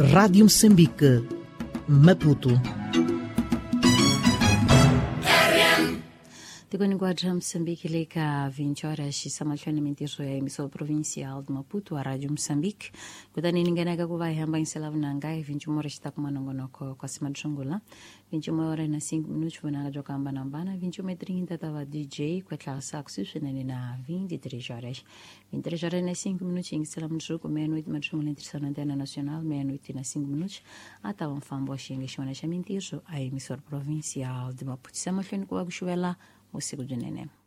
Rádio Moçambique, Maputo. Tigoniguadra Moçambique leka 20 horas samalhonimento ya emissora provincial de Maputo, a Rádio Moçambique. Kutani ningenaga kuva hamba inselavu nangai 21 horas está kumanongonoko kwa sima dshungula. 21 horas na 5 minutos vunanga jokamba nambana. 21h30 tava DJ kwa klasa kususunene na 23 horas. 23 horas na 5 minutos inselavu mdruku meia-noite madshungula entre antena nacional meia-noite na 5 minutos. Ata mfambo wa shinge shwana shamintizo a emissora provincial de Maputo. Samalhoni kwa kushuela usiku junene.